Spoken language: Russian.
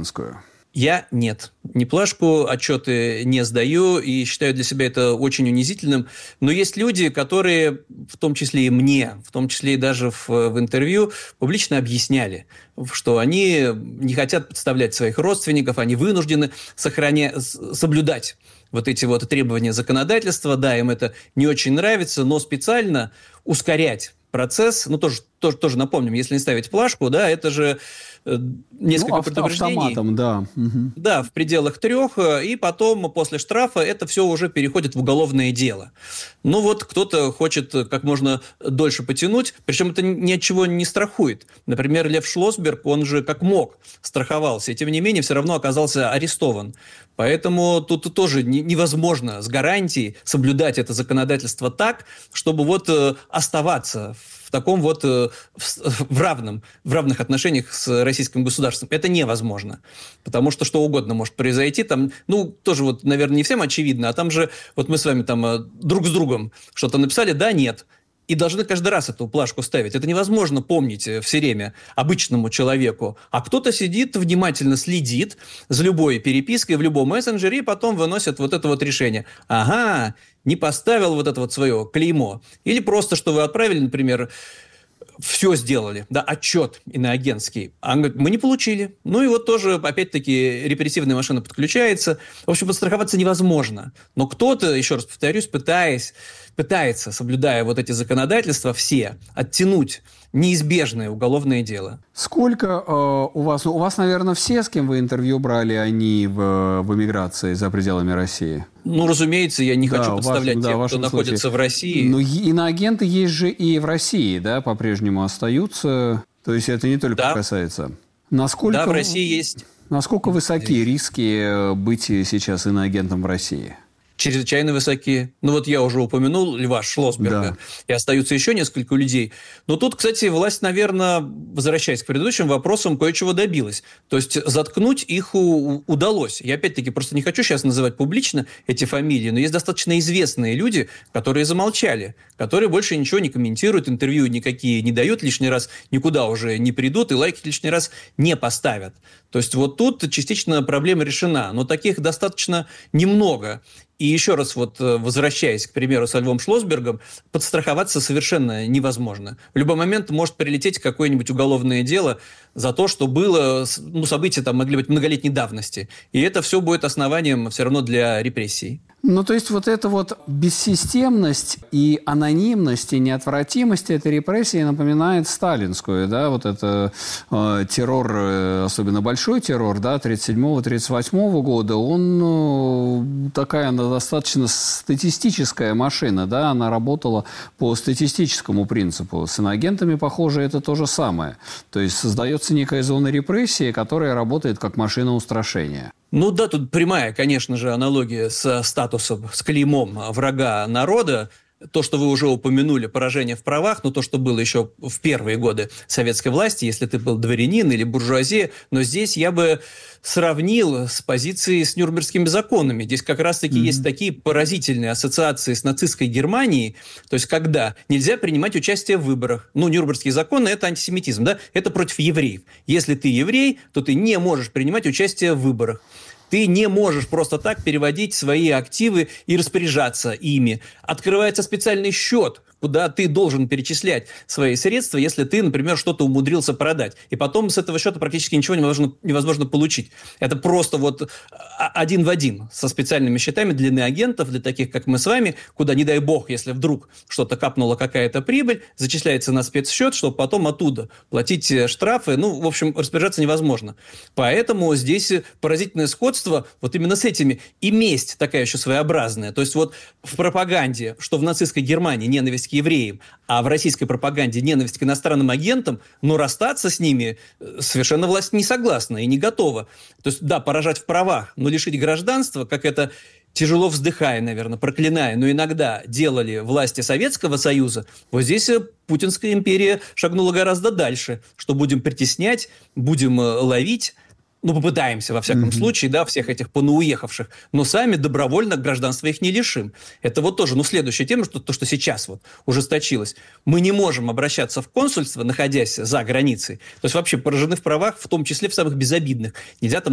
агентскую? Я нет. Не плашку, отчеты не сдаю и считаю для себя это очень унизительным. Но есть люди, которые, в том числе и мне, в том числе и даже в интервью, публично объясняли, что они не хотят подставлять своих родственников, они вынуждены соблюдать вот эти вот требования законодательства. Да, им это не очень нравится, но специально ускорять процесс, тоже напомним, если не ставить плашку, да, это же несколько предупреждений. Автоматом, да. Да, в пределах 3, и потом после штрафа это все уже переходит в уголовное дело. Ну вот кто-то хочет как можно дольше потянуть, причем это ни от чего не страхует. Например, Лев Шлосберг, он же как мог страховался, и тем не менее все равно оказался арестован. Поэтому тут тоже невозможно с гарантией соблюдать это законодательство так, чтобы вот оставаться в таком вот в равных отношениях с российским государством. Это невозможно. Потому что угодно может произойти. Там, тоже вот, наверное, не всем очевидно, а там же вот мы с вами там друг с другом что-то написали, да, нет. И должны каждый раз эту плашку ставить. Это невозможно помнить все время обычному человеку. А кто-то сидит, внимательно следит за любой перепиской в любом мессенджере и потом выносит вот это вот решение. Ага, не поставил вот это вот свое клеймо. Или просто, что вы отправили, например, все сделали, да, отчет иноагентский. А он говорит, мы не получили. Ну и вот тоже, опять-таки, репрессивная машина подключается. В общем, подстраховаться невозможно. Но кто-то, еще раз повторюсь, пытается, соблюдая вот эти законодательства, все, оттянуть неизбежное уголовное дело. Сколько у вас... У вас, наверное, все, с кем вы интервью брали, они в эмиграции за пределами России? Разумеется, я не хочу подставлять тех, кто находится в России. Но иноагенты есть же и в России, да, по-прежнему остаются. То есть это не только касается... Насколько... Да, в России есть. Насколько высоки риски быть сейчас иноагентом в России? Чрезвычайно высоки. Вот я уже упомянул Льва Шлосберга. Да. И остаются еще несколько людей. Но тут, кстати, власть, наверное, возвращаясь к предыдущим вопросам, кое-чего добилась. То есть заткнуть их удалось. Я, опять-таки, просто не хочу сейчас называть публично эти фамилии, но есть достаточно известные люди, которые замолчали, которые больше ничего не комментируют, интервью никакие не дают, лишний раз никуда уже не придут и лайки лишний раз не поставят. То есть вот тут частично проблема решена, но таких достаточно немного. И еще раз, возвращаясь, к примеру, со Львом Шлосбергом, подстраховаться совершенно невозможно. В любой момент может прилететь какое-нибудь уголовное дело за то, что было, события там могли быть многолетней давности. И это все будет основанием все равно для репрессий. То есть вот эта вот бессистемность и анонимность и неотвратимость этой репрессии напоминает сталинскую, да, вот это террор, особенно большой террор, да, 1937-1938 года, он такая достаточно статистическая машина, да, она работала по статистическому принципу. С иноагентами, похоже, это то же самое. То есть создается некая зона репрессии, которая работает как машина устрашения. Да, тут прямая, конечно же, аналогия с статусом, с клеймом врага народа. То, что вы уже упомянули, поражение в правах, то, что было еще в первые годы советской власти, если ты был дворянин или буржуазия, но здесь я бы сравнил с позицией с Нюрнбергскими законами. Здесь как раз-таки есть такие поразительные ассоциации с нацистской Германией, то есть когда нельзя принимать участие в выборах. Нюрнбергские законы – это антисемитизм, да? Это против евреев. Если ты еврей, то ты не можешь принимать участие в выборах. Ты не можешь просто так переводить свои активы и распоряжаться ими. Открывается специальный счет, куда ты должен перечислять свои средства, если ты, например, что-то умудрился продать. И потом с этого счета практически ничего невозможно получить. Это просто один в один со специальными счетами для иноагентов, для таких, как мы с вами, куда, не дай бог, если вдруг что-то капнула какая-то прибыль, зачисляется на спецсчет, чтобы потом оттуда платить штрафы. В общем, распоряжаться невозможно. Поэтому здесь поразительное сходство вот именно с этими. И месть такая еще своеобразная. То есть в пропаганде, что в нацистской Германии ненависть к евреям, а в российской пропаганде ненависть к иностранным агентам, но расстаться с ними совершенно власть не согласна и не готова. То есть, да, поражать в правах, но лишить гражданства, как это, тяжело вздыхая, наверное, проклиная, но иногда делали власти Советского Союза, вот здесь Путинская империя шагнула гораздо дальше, что будем притеснять, будем ловить, попытаемся, во всяком случае, да, всех этих понауехавших, но сами добровольно гражданства их не лишим. Это тоже, следующая тема, то, что сейчас ужесточилось. Мы не можем обращаться в консульство, находясь за границей. То есть вообще поражены в правах, в том числе в самых безобидных. Нельзя там